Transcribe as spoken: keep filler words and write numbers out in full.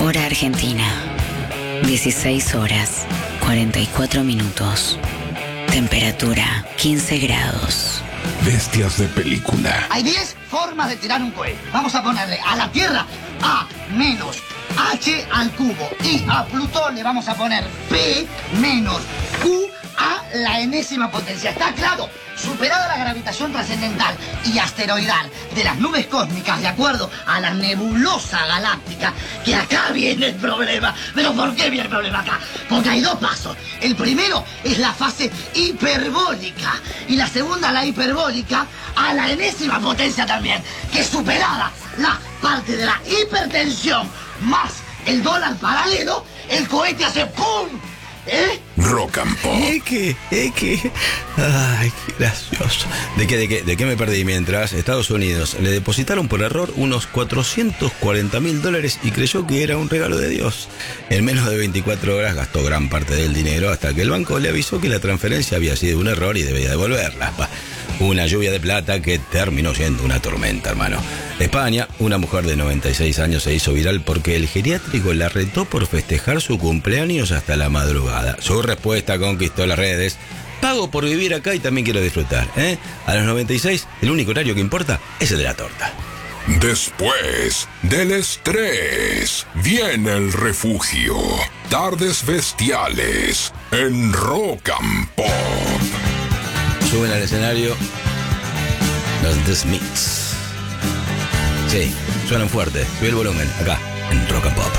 Hora Argentina, dieciséis horas, cuarenta y cuatro minutos. Temperatura, quince grados. Bestias de película. Hay diez formas de tirar un cohete. Vamos a ponerle a la Tierra A menos H al cubo. Y a Plutón le vamos a poner P menos Q a la enésima potencia. ¿Está claro? Superada la gravitación trascendental y asteroidal de las nubes cósmicas de acuerdo a la nebulosa galáctica, que acá viene el problema. ¿Pero por qué viene el problema acá? Porque hay dos pasos. El primero es la fase hiperbólica y la segunda la hiperbólica a la enésima potencia también, que superada la parte de la hipertensión más el dólar paralelo, el cohete hace ¡pum! ¿Eh? Rock and Pop. ¿Eh qué? ¿Eh qué? Ay, qué gracioso. ¿De qué, de qué, de qué me perdí? Mientras Estados Unidos le depositaron por error unos cuatrocientos cuarenta mil dólares y creyó que era un regalo de Dios. En menos de veinticuatro horas gastó gran parte del dinero hasta que el banco le avisó que la transferencia había sido un error y debía devolverla. Una lluvia de plata que terminó siendo una tormenta, hermano. España, una mujer de noventa y seis años se hizo viral porque el geriátrico la retó por festejar su cumpleaños hasta la madrugada. Su respuesta conquistó las redes. Pago por vivir acá y también quiero disfrutar, ¿eh? A los noventa y seis, el único horario que importa es el de la torta. Después del estrés, viene el refugio. Tardes bestiales en Rock and Pop. Suben al escenario los The Smiths. Sí, suenan fuerte. Sube el volumen acá en Rock and Pop.